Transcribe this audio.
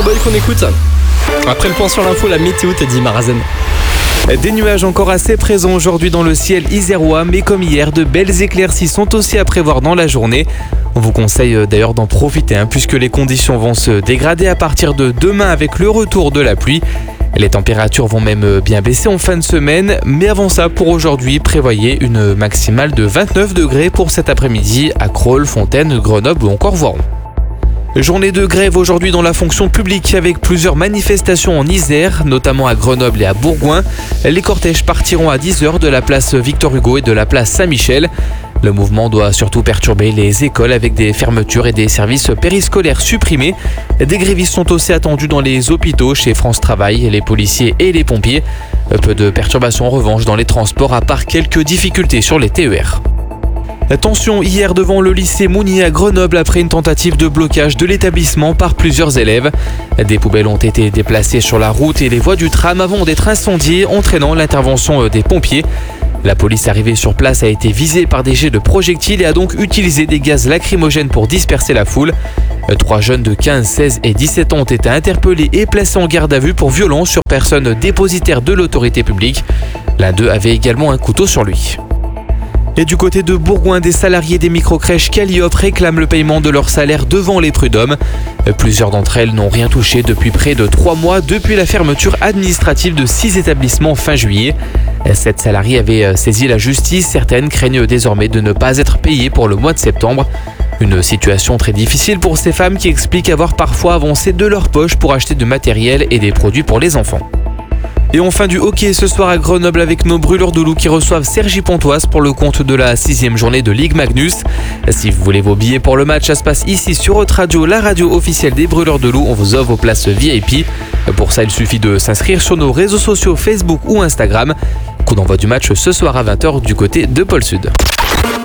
Starboy qu'on écoute. Après le point sur l'info, la météo, Teddy Marazen. Des nuages encore assez présents aujourd'hui dans le ciel isérois, mais comme hier, de belles éclaircies sont aussi à prévoir dans la journée. On vous conseille d'ailleurs d'en profiter puisque les conditions vont se dégrader à partir de demain avec le retour de la pluie. Les températures vont même bien baisser en fin de semaine, mais avant ça, pour aujourd'hui, prévoyez une maximale de 29 degrés pour cet après-midi à Crolles, Fontaine, Grenoble ou encore Voiron. Journée de grève aujourd'hui dans la fonction publique avec plusieurs manifestations en Isère, notamment à Grenoble et à Bourgoin. Les cortèges partiront à 10h de la place Victor Hugo et de la place Saint-Michel. Le mouvement doit surtout perturber les écoles avec des fermetures et des services périscolaires supprimés. Des grévistes sont aussi attendus dans les hôpitaux, chez France Travail, les policiers et les pompiers. Peu de perturbations en revanche dans les transports à part quelques difficultés sur les TER. Tension hier devant le lycée Mounier à Grenoble après une tentative de blocage de l'établissement par plusieurs élèves. Des poubelles ont été déplacées sur la route et les voies du tram avant d'être incendiées, entraînant l'intervention des pompiers. La police arrivée sur place a été visée par des jets de projectiles et a donc utilisé des gaz lacrymogènes pour disperser la foule. 3 jeunes de 15, 16 et 17 ans ont été interpellés et placés en garde à vue pour violence sur personne dépositaire de l'autorité publique. L'un d'eux avait également un couteau sur lui. Et du côté de Bourgoin, des salariés des microcrèches Calliope réclament le paiement de leur salaire devant les prud'hommes. Plusieurs d'entre elles n'ont rien touché depuis près de 3 mois, depuis la fermeture administrative de 6 établissements fin juillet. 7 salariés avaient saisi la justice, certaines craignent désormais de ne pas être payées pour le mois de septembre. Une situation très difficile pour ces femmes qui expliquent avoir parfois avancé de leur poche pour acheter du matériel et des produits pour les enfants. Et enfin du hockey ce soir à Grenoble avec nos brûleurs de loup qui reçoivent Cergy-Pontoise pour le compte de la 6e journée de Ligue Magnus. Si vous voulez vos billets pour le match, ça se passe ici sur Haute Radio, la radio officielle des brûleurs de loup. On vous offre vos places VIP. Pour ça, il suffit de s'inscrire sur nos réseaux sociaux Facebook ou Instagram. Coup d'envoi du match ce soir à 20h du côté de Pôle Sud.